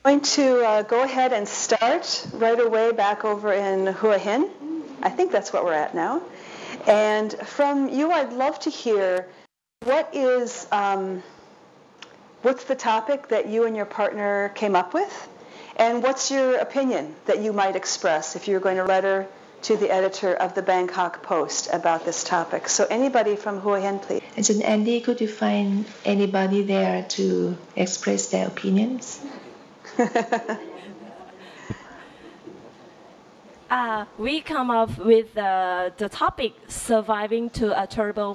Going to go ahead and start right away back over in Hua Hin. I think that's what we're at now. And from you, I'd love to hear what's the topic that you and your partner came up with, and what's your opinion that you might express if you're going to write a letter to the editor of the Bangkok Post about this topic. So anybody from Hua Hin, please. And Andy, could you find anybody there to express their opinions? We come up with the topic surviving to a terrible